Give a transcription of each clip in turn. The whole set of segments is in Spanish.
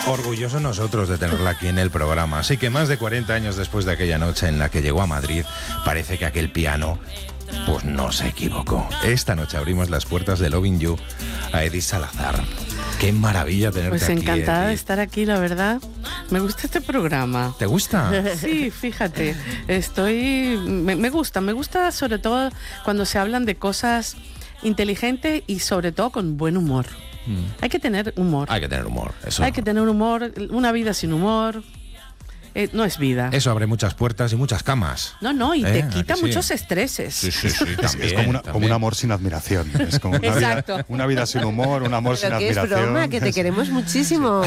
Orgullosos nosotros de tenerla aquí en el programa. Así que más de 40 años después de aquella noche en la que llegó a Madrid, parece que aquel piano, pues no se equivocó. Esta noche abrimos las puertas de Loving You a Edith Salazar. Qué maravilla tenerte aquí. Pues encantada Edith. de estar aquí, la verdad. Me gusta este programa. ¿Te gusta? Sí, fíjate. Me gusta sobre todo cuando se hablan de cosas inteligentes y sobre todo con buen humor. Hay que tener humor. Hay que tener humor. Eso. Hay que tener humor. Una vida sin humor no es vida. Eso abre muchas puertas y muchas camas. No, y te quita sí? muchos estreses. Sí, Es como un amor sin admiración. Es como una vida sin humor, un amor sin admiración. Es broma, que te queremos muchísimo.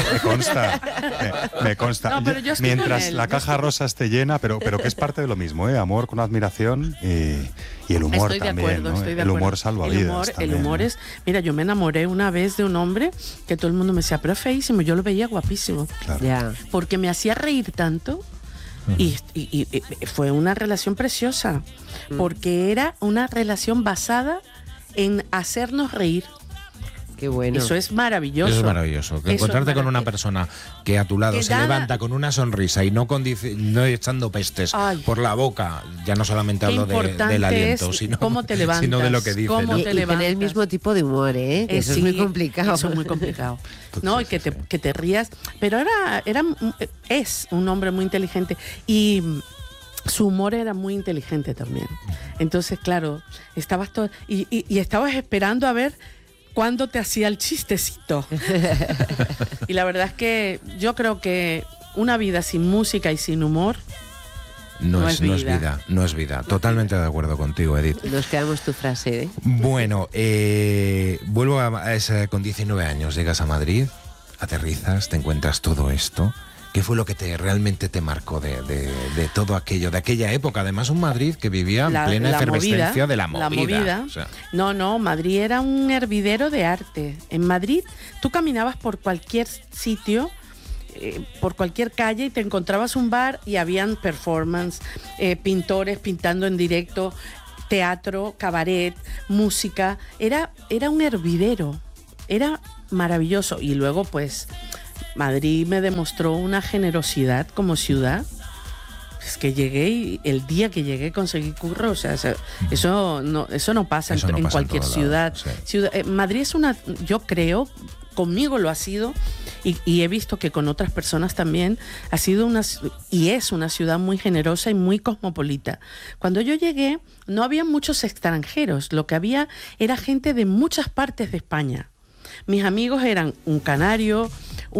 Me consta. No, pero yo estoy Mientras con él, la caja rosa esté llena, pero que es parte de lo mismo, ¿eh? Amor con admiración y el humor Estoy de también. acuerdo, ¿no? estoy de el acuerdo. humor salva vidas. El humor es... Mira, yo me enamoré una vez de un hombre que todo el mundo me decía, pero es feísimo, yo lo veía guapísimo. Claro. Ya. Porque me hacía reír tanto y fue una relación preciosa, porque era una relación basada en hacernos reír. Qué bueno. Eso es maravilloso. Eso es maravilloso. Que Eso encontrarte es con una persona que a tu lado Que se levanta con una sonrisa y no echando pestes por la boca, ya no solamente Qué hablo importante del aliento, es sino, cómo te levantas, sino de lo que dice. cómo ¿no? Y te tener levantas. el mismo tipo de humor, ¿eh? Que eso Sí, es muy complicado. Eso es muy complicado. No, y que te rías. Pero es un hombre muy inteligente y su humor era muy inteligente también. Entonces, claro, estabas todo y estabas esperando a ver cuándo te hacía el chistecito. Y la verdad es que yo creo que una vida sin música y sin humor No es vida. Totalmente de acuerdo contigo, Edith. Nos quedamos tu frase, ¿eh? Bueno, vuelvo a esa, con 19 años llegas a Madrid, aterrizas, te encuentras todo esto. ¿Qué fue lo que realmente te marcó de todo aquello, de aquella época? Además, un Madrid que vivía en plena efervescencia de la movida. O sea. No, Madrid era un hervidero de arte. En Madrid tú caminabas por cualquier sitio, por cualquier calle y te encontrabas un bar y habían performance, pintores pintando en directo, teatro, cabaret, música. Era un hervidero, era maravilloso. Y luego pues Madrid me demostró una generosidad como ciudad. Es que llegué y el día que llegué conseguí curro, o sea, eso no pasa en cualquier ciudad. Sí. Madrid es yo creo, conmigo lo ha sido y he visto que con otras personas también ha sido es una ciudad muy generosa y muy cosmopolita. Cuando yo llegué no había muchos extranjeros, lo que había era gente de muchas partes de España. Mis amigos eran un canario,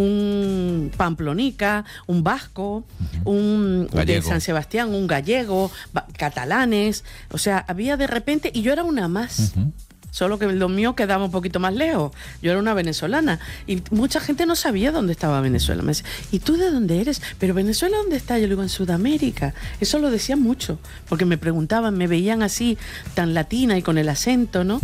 un pamplonica, un vasco, un de San Sebastián, un gallego, catalanes. O sea, había de repente, y yo era una más. Solo que lo mío quedaba un poquito más lejos. Yo era una venezolana y mucha gente no sabía dónde estaba Venezuela. Me decía, ¿y tú de dónde eres? ¿Pero Venezuela dónde está? Yo le digo, en Sudamérica. Eso lo decían mucho, porque me preguntaban, me veían así, tan latina y con el acento, ¿no?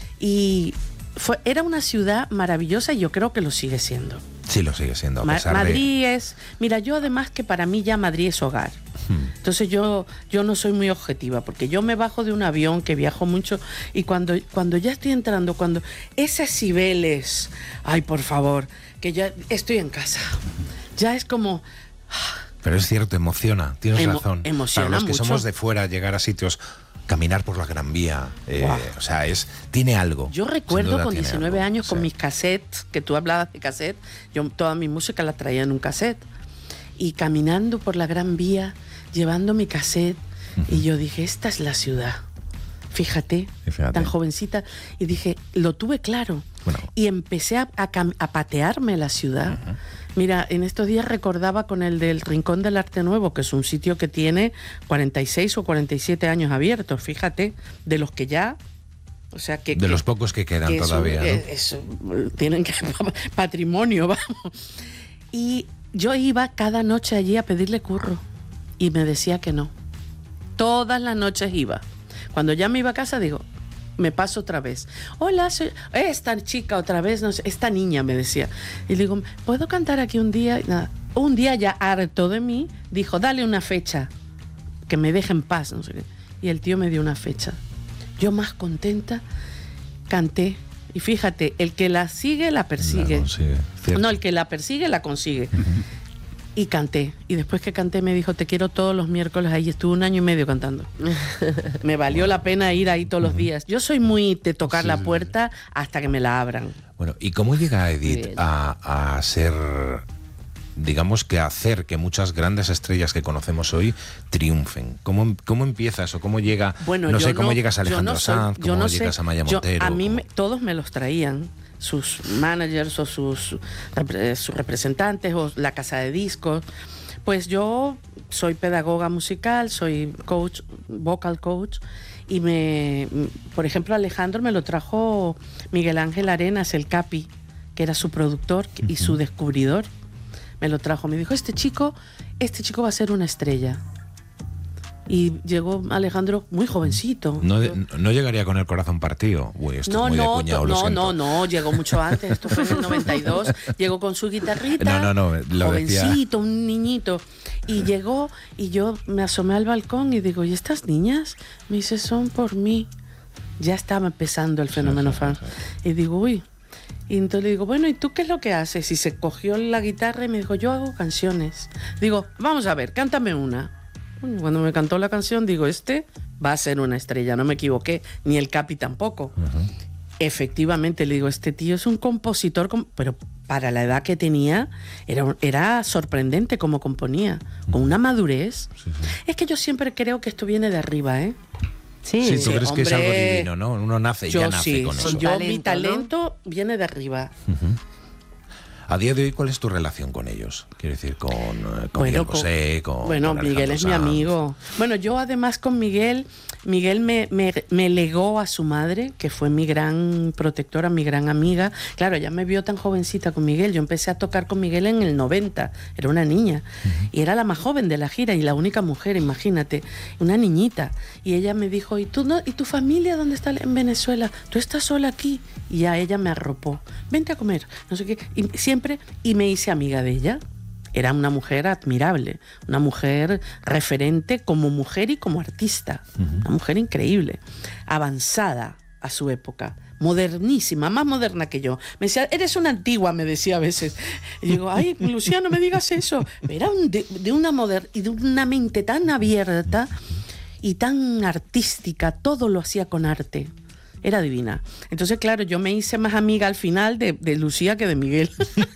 Y era una ciudad maravillosa y yo creo que lo sigue siendo. Sí, lo sigue siendo. A pesar Madrid es... Mira, yo además que para mí ya Madrid es hogar. Entonces yo no soy muy objetiva, porque yo me bajo de un avión, que viajo mucho, y cuando ya estoy entrando, cuando ese Cibeles, ay, por favor, que ya estoy en casa. Ya es como... Pero es cierto, emociona, tienes razón. Emociona para los que mucho. somos de fuera, llegar a sitios... Caminar por la Gran Vía, o sea, tiene algo. Yo recuerdo con 19 años con mis cassettes, que tú hablabas de cassette, yo toda mi música la traía en un cassette, y caminando por la Gran Vía, llevando mi cassette, y yo dije, esta es la ciudad. Fíjate, tan jovencita, y dije, lo tuve claro. Bueno. Y empecé a patearme la ciudad. Mira, en estos días recordaba con el del Rincón del Arte Nuevo, que es un sitio que tiene 46 o 47 años abiertos, fíjate, de los que ya... O sea que... De los pocos que quedan todavía, ¿no? Tienen que... patrimonio, vamos. Y yo iba cada noche allí a pedirle curro y me decía que no. Todas las noches iba. Cuando ya me iba a casa, digo... Me paso otra vez. Hola, soy esta chica otra vez, no sé, esta niña me decía. Y le digo, ¿puedo cantar aquí un día? Nada. Un día ya harto de mí, dijo, dale una fecha, que me deje en paz. No sé qué. Y el tío me dio una fecha. Yo más contenta, canté Y fíjate, el que la sigue, la persigue. La consigue, cierto. No, el que la persigue, la consigue. Y canté. Y después que canté me dijo, te quiero todos los miércoles ahí. Estuve 1 año y medio cantando. Me valió la pena ir ahí todos los días. Yo soy muy de tocar la puerta hasta que me la abran. Bueno, ¿y cómo llega Edith a ser, digamos, que a hacer que muchas grandes estrellas que conocemos hoy triunfen? ¿Cómo empiezas o cómo llega? Bueno, no sé cómo llegas a Alejandro Sanz, cómo llegas a Maya Montero. A mí todos me los traían, sus managers o sus representantes o la casa de discos. Pues yo soy pedagoga musical, soy coach, vocal coach, y por ejemplo, Alejandro me lo trajo Miguel Ángel Arenas, el Capi, que era su productor y su descubridor. Me lo trajo, me dijo, este chico va a ser una estrella. Y llegó Alejandro muy jovencito. No llegaría con el corazón partido. Uy, esto es muy de cuñado, lo siento. No, llegó mucho antes. Esto fue en el 92. Llegó con su guitarrita. No, lo jovencito, decía. un niñito. Y llegó y yo me asomé al balcón y digo, ¿y estas niñas? Me dice, son por mí. Ya estaba empezando el fenómeno fan. Y digo, uy. Y entonces le digo, bueno, ¿y tú qué es lo que haces? Y se cogió la guitarra y me dijo, yo hago canciones. Digo, vamos a ver, cántame una. Cuando me cantó la canción, digo, este va a ser una estrella, no me equivoqué, ni el Capi tampoco. Efectivamente, le digo, este tío es un compositor, pero para la edad que tenía, era sorprendente cómo componía, con una madurez. Sí. Es que yo siempre creo que esto viene de arriba, ¿eh? Sí, tú crees que es algo divino, ¿no? Uno nace con eso. Mi talento viene de arriba. A día de hoy, ¿cuál es tu relación con ellos? Quiero decir, con Miguel Bosé, con Miguel es mi amigo. Bueno, yo además con Miguel me legó a su madre, que fue mi gran protectora, mi gran amiga. Claro, ella me vio tan jovencita con Miguel. Yo empecé a tocar con Miguel en el 90. Era una niña. Y era la más joven de la gira y la única mujer, imagínate. Una niñita. Y ella me dijo, ¿y tu familia dónde está en Venezuela? ¿Tú estás sola aquí? Y ya ella me arropó. Vente a comer. No sé qué. Y me hice amiga de ella. Era una mujer admirable, una mujer referente como mujer y como artista, una mujer increíble, avanzada a su época, modernísima, más moderna que yo. Me decía, eres una antigua, me decía a veces. Y digo, ay, Lucía, no me digas eso. Era de una mente tan abierta y tan artística, todo lo hacía con arte. Era divina. Entonces, claro, yo me hice más amiga al final de Lucía que de Miguel.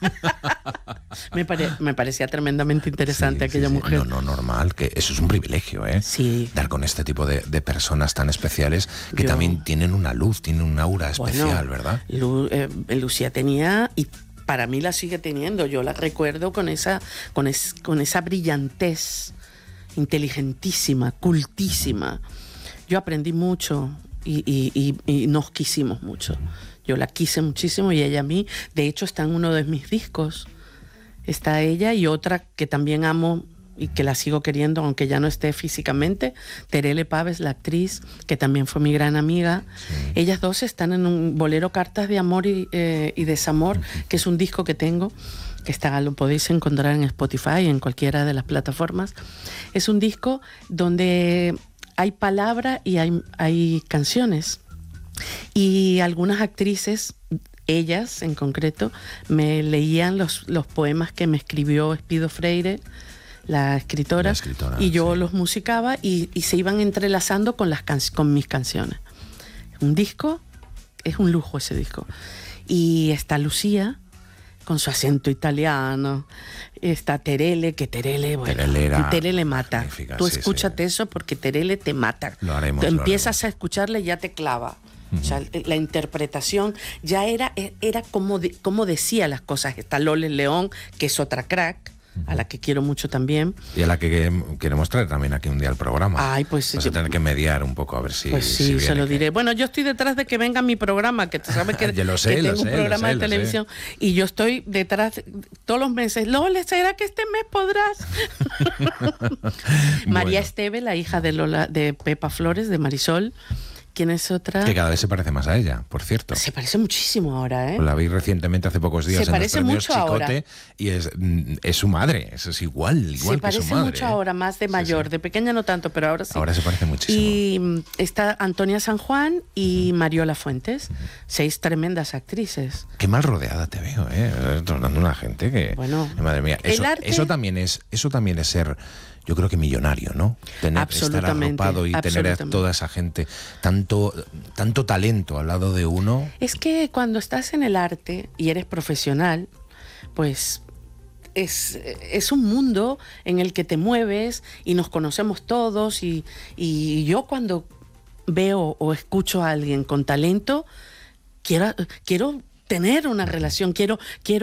me parecía tremendamente interesante aquella mujer. No, normal, que eso es un privilegio, ¿eh? Sí. Dar con este tipo de personas tan especiales que también tienen una luz, tienen un aura especial, ¿verdad? Lucía tenía, y para mí la sigue teniendo, yo la recuerdo con esa brillantez, inteligentísima, cultísima. Yo aprendí mucho. Y nos quisimos mucho. Yo la quise muchísimo y ella a mí. De hecho, está en uno de mis discos. Está ella y otra que también amo y que la sigo queriendo, aunque ya no esté físicamente, Terele Paves, la actriz, que también fue mi gran amiga. Sí. Ellas dos están en un bolero Cartas de Amor y Desamor, que es un disco que tengo, que lo podéis encontrar en Spotify, en cualquiera de las plataformas. Es un disco donde hay palabra y hay canciones. Y algunas actrices, ellas en concreto, me leían los poemas que me escribió Espido Freire, la escritora, y yo los musicaba y se iban entrelazando con mis canciones. Un disco, es un lujo ese disco. Y está Lucía, con su acento italiano. Está Terele, que Terele mata. Tú escúchate eso porque Terele te mata. Lo haremos. Tú empiezas a escucharle y ya te clava. O sea, la interpretación ya era como decía las cosas. Está Loles León, que es otra crack, a la que quiero mucho también. Y a la que queremos traer también aquí un día al programa. Ay, pues vas a tener que mediar un poco a ver si. Pues sí, si viene, se lo diré. Bueno, yo estoy detrás de que venga mi programa, que tú sabes que, tengo un programa de televisión. Y yo estoy detrás todos los meses. Lola, ¿será que este mes podrás? María Esteve, la hija de Pepa Flores, de Marisol, ¿Quién es otra? Que cada vez se parece más a ella, por cierto. Se parece muchísimo ahora, ¿eh? Pues la vi recientemente, hace pocos días, se en los premios Chicote ahora. Y es su madre, es igual que su madre. Se parece mucho ahora, más de mayor, sí. De pequeña no tanto, pero ahora sí. Ahora se parece muchísimo. Y está Antonia San Juan y Mariola Fuentes, 6 tremendas actrices. Qué mal rodeada te veo, dando una gente que... Bueno, madre mía, eso también es ser... Yo creo que millonario, ¿no? Estar arropado y tener a toda esa gente, tanto talento al lado de uno. Es que cuando estás en el arte y eres profesional, pues es un mundo en el que te mueves y nos conocemos todos y yo cuando veo o escucho a alguien con talento, quiero tener una relación, quiero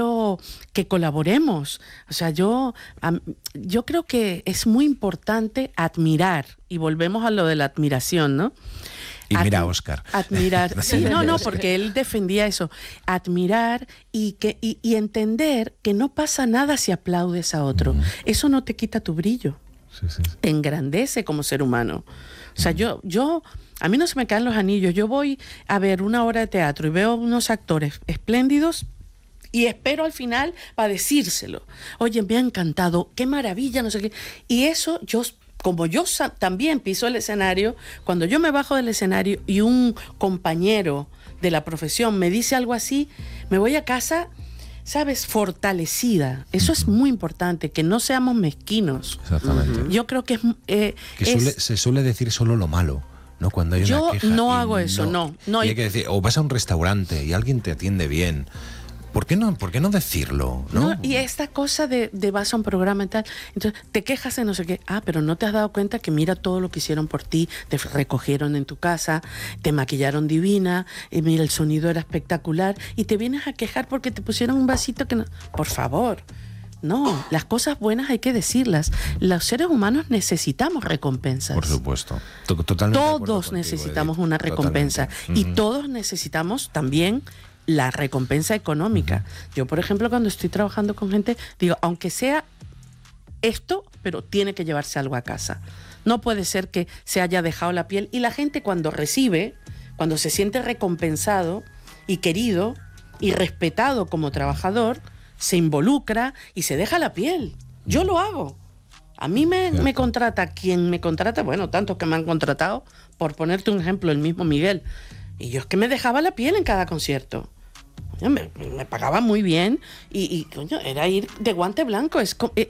que colaboremos. O sea, yo creo que es muy importante admirar, y volvemos a lo de la admiración, ¿no? Y mira a Óscar. Admirar. Sí, no, porque él defendía eso. Admirar y entender que no pasa nada si aplaudes a otro. Eso no te quita tu brillo. Sí. Te engrandece como ser humano. O sea, a mí no se me caen los anillos. Yo voy a ver una obra de teatro y veo unos actores espléndidos y espero al final para decírselo. Oye, me ha encantado, qué maravilla, no sé qué. Y eso, como yo también piso el escenario, cuando yo me bajo del escenario y un compañero de la profesión me dice algo así, me voy a casa, ¿sabes? Fortalecida. Eso es muy importante, que no seamos mezquinos. Exactamente. Yo creo que se suele decir solo lo malo. ¿No? Cuando hay una queja, no hago eso, no. Y hay que decir, o vas a un restaurante y alguien te atiende bien, ¿por qué no decirlo? ¿no? Y esta cosa de vas a un programa y tal, entonces te quejas de no sé qué, pero no te has dado cuenta que mira todo lo que hicieron por ti, te recogieron en tu casa, te maquillaron divina, y mira, el sonido era espectacular, y te vienes a quejar porque te pusieron un vasito que no... Por favor. No, las cosas buenas hay que decirlas. Los seres humanos necesitamos recompensas. Por supuesto. Totalmente. Todos necesitamos una recompensa. Y todos necesitamos también la recompensa económica. Yo, por ejemplo, cuando estoy trabajando con gente, digo, aunque sea esto, pero tiene que llevarse algo a casa. No puede ser que se haya dejado la piel. Y la gente cuando recibe, cuando se siente recompensado y querido y respetado como trabajador, se involucra y se deja la piel. Yo lo hago. A mí me contrata quien me contrata, bueno, tantos que me han contratado, por ponerte un ejemplo, el mismo Miguel. Y yo es que me dejaba la piel en cada concierto. Me pagaba muy bien y coño, era ir de guante blanco.